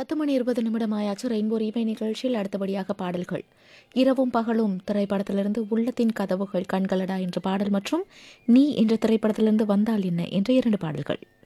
10:20 ஆயாச்சு. ரெயின்போ ரீவை நிகழ்ச்சியில் அடுத்தபடியாக பாடல்கள். இரவும் பகலும் திரைப்படத்திலிருந்து உள்ளத்தின் கதவுகள் கண்களடா என்ற பாடல் மற்றும் நீ என்ற திரைப்படத்திலிருந்து வந்தால் என்ன என்ற 2 பாடல்கள்.